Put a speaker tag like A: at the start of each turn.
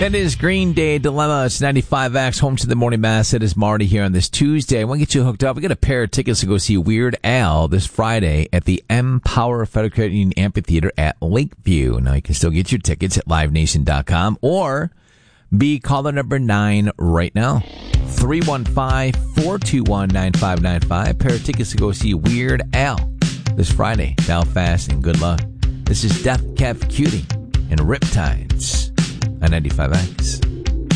A: It is Green Day Dilemma. It's 95X, home to the morning mass. It is Marty here on this Tuesday. I want to get you hooked up. We got a pair of tickets to go see Weird Al this Friday at the Empower Federal Credit Union Amphitheater at Lakeview. Now, you can still get your tickets at livenation.com or be caller number 9 right now. 315-421-9595. Pair of tickets to go see Weird Al this Friday. Dial fast and good luck. This is Death Cab for Cutie and Riptides on 95X.